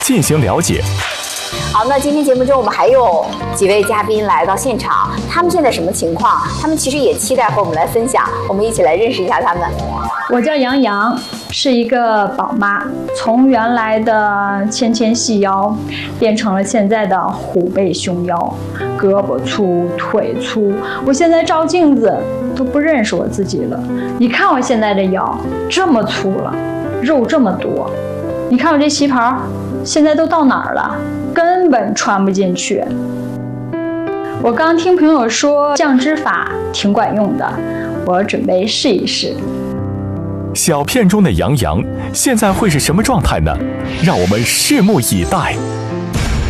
进行了解。 好，那今天节目中我们还有几位嘉宾来到现场，他们现在什么情况？他们其实也期待和我们来分享，我们一起来认识一下他们。 我叫杨洋，是一个宝妈，从原来的纤纤细腰变成了现在的虎背熊腰，胳膊粗腿粗。我现在照镜子都不认识我自己了。你看我现在这腰这么粗了，肉这么多，你看我这旗袍现在都到哪儿了？根本穿不进去。我刚听朋友说降脂法挺管用的，我准备试一试。 小片中的杨洋现在会是什么状态呢？让我们拭目以待。